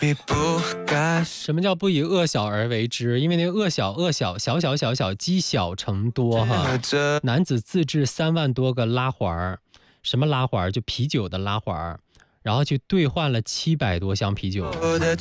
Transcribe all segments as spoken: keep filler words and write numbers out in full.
什么叫不以恶小而为之？因为那个恶小恶小小小小小积小成多哈。男子自制三万多个拉环，什么拉环？就啤酒的拉环，然后去兑换了七百多箱啤酒。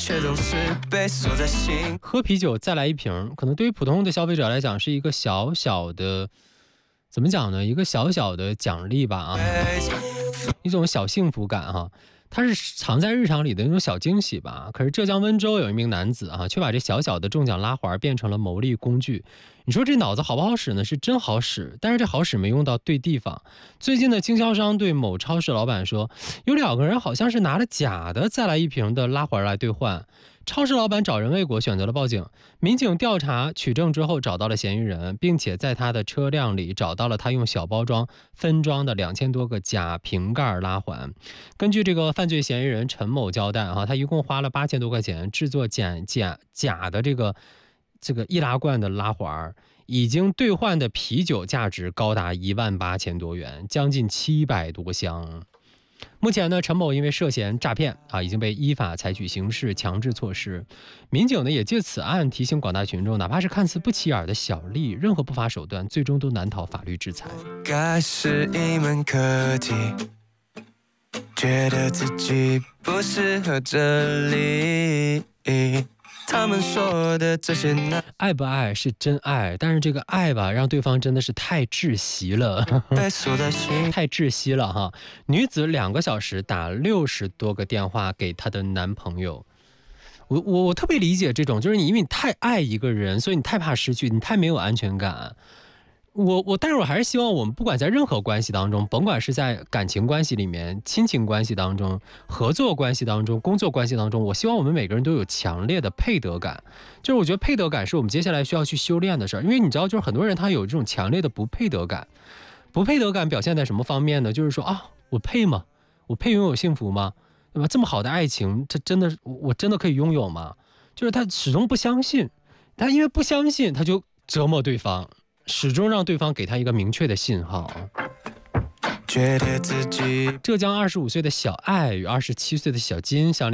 喝啤酒再来一瓶，可能对于普通的消费者来讲是一个小小的，怎么讲呢？一个小小的奖励吧啊，一种小幸福感哈。它是藏在日常里的那种小惊喜吧。可是浙江温州有一名男子啊，却把这小小的中奖拉环变成了牟利工具。你说这脑子好不好使呢？是真好使，但是这好使没用到对地方。最近的经销商对某超市老板说，有两个人好像是拿了假的再来一瓶的拉环来兑换。超市老板找人未果，选择了报警。民警调查取证之后找到了嫌疑人，并且在他的车辆里找到了他用小包装分装的两千多个假瓶盖拉环。根据这个犯罪嫌疑人陈某交代啊，他一共花了八千多块钱制作假假假的这个这个易拉罐的拉环，已经兑换的啤酒价值高达一万八千多元，将近七百多箱。目前呢，陈某因为涉嫌诈骗啊，已经被依法采取刑事强制措施。民警呢也借此案提醒广大群众，哪怕是看似不起眼的小利，任何不法手段最终都难逃法律制裁。该是一门课题，觉得自己不适合这里。他们说的这些呢，爱不爱是真爱，但是这个爱吧，让对方真的是太窒息了，太窒息了哈。女子两个小时打六十多个电话给她的男朋友。我我我特别理解这种，就是你因为你太爱一个人，所以你太怕失去，你太没有安全感。我我，但是我还是希望我们不管在任何关系当中，甭管是在感情关系里面、亲情关系当中、合作关系当中、工作关系当中，我希望我们每个人都有强烈的配得感。就是我觉得配得感是我们接下来需要去修炼的事儿，因为你知道，就是很多人他有这种强烈的不配得感。不配得感表现在什么方面呢？就是说啊，我配吗？我配拥有幸福吗？对吧？这么好的爱情，这真的我真的可以拥有吗？就是他始终不相信，他因为不相信，他就折磨对方。始终让对方给他一个明确的信号。浙江二十五岁的小爱与二十七岁的小金相